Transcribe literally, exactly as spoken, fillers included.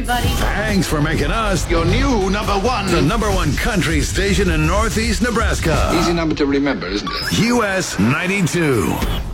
everybody. Thanks for making us Your new number one. the number one country station in Northeast Nebraska. Easy number to remember, isn't it? U S ninety-two.